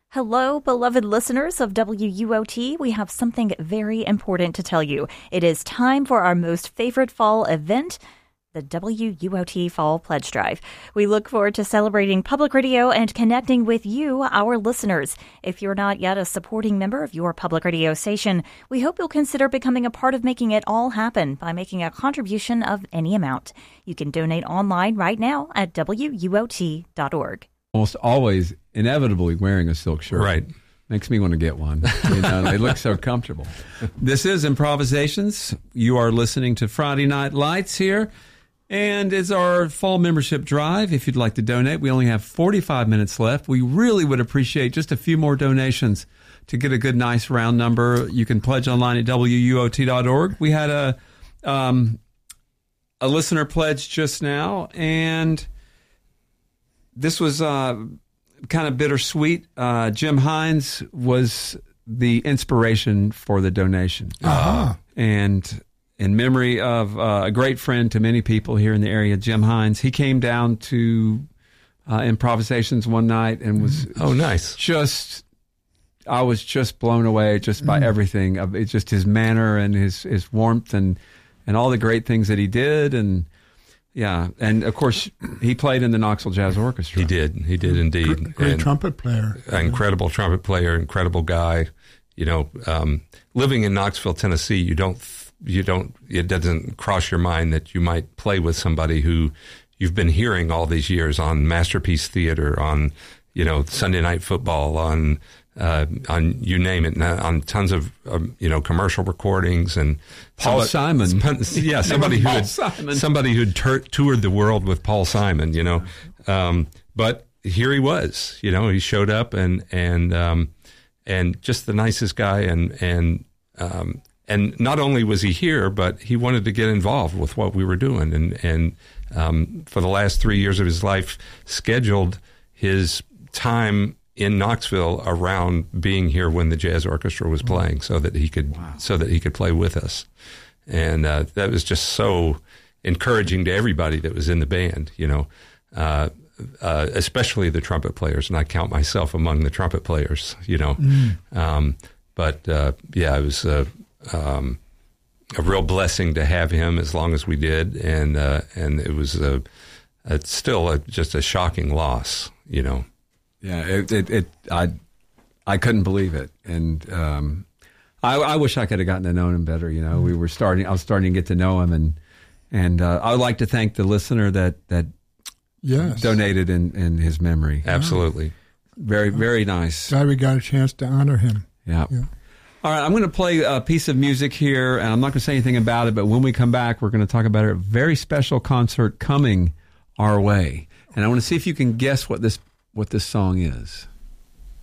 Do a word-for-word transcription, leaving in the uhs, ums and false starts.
Hello, beloved listeners of W U O T. We have something very important to tell you. It is time for our most favorite fall event, the W U O T Fall Pledge Drive. We look forward to celebrating public radio and connecting with you, our listeners. If you're not yet a supporting member of your public radio station, we hope you'll consider becoming a part of making it all happen by making a contribution of any amount. You can donate online right now at W U O T dot org. Almost always inevitably wearing a silk shirt. Right. Makes me want to get one. You know, they look so comfortable. This is Improvisations. You are listening to Friday Night Lights here. And it's our fall membership drive. If you'd like to donate, we only have forty-five minutes left. We really would appreciate just a few more donations to get a good, nice round number. You can pledge online at W U O T dot org. We had a um, a listener pledge just now, and this was uh, kind of bittersweet. Uh, Jim Hines was the inspiration for the donation. Uh-huh. And in memory of uh, a great friend to many people here in the area, Jim Hines, he came down to uh, Improvisations one night and was oh nice just I was just blown away just by mm. everything. It's just his manner and his, his warmth and, and all the great things that he did. And yeah, and of course, he played in the Knoxville Jazz Orchestra. He did. He did indeed. Great, great and trumpet player. Incredible trumpet player, incredible guy. You know, um, living in Knoxville, Tennessee, you don't, you don't, it doesn't cross your mind that you might play with somebody who you've been hearing all these years on Masterpiece Theater, on, you know, Sunday Night Football, on, uh, on you name it, on tons of, um, you know, commercial recordings and Paul somebody, Simon. Yeah, somebody who had, Simon. somebody who'd tur- toured the world with Paul Simon, you know. Um, but here he was, you know, he showed up and, and, um, and just the nicest guy. And, and, um, and not only was he here, but he wanted to get involved with what we were doing. And, and, um, for the last three years of his life, scheduled his time in Knoxville around being here when the jazz orchestra was playing, so that he could, wow. so that he could play with us. And, uh, that was just so encouraging to everybody that was in the band, you know, uh, uh, especially the trumpet players. And I count myself among the trumpet players, you know. Mm. Um, but, uh, yeah, it was, uh, um, a real blessing to have him as long as we did. And, uh, and it was, a, it's still a, just a shocking loss, you know. Yeah, it, it, it, I, I couldn't believe it. And, um, I, I wish I could have gotten to know him better. You know, mm-hmm. we were starting, I was starting to get to know him, and, and, uh, I would like to thank the listener that, that yes. donated in, in his memory. Absolutely. Very, very nice. Glad we got a chance to honor him. Yeah. yeah. All right, I'm going to play a piece of music here, and I'm not going to say anything about it, but when we come back, we're going to talk about a very special concert coming our way. And I want to see if you can guess what this what this song is.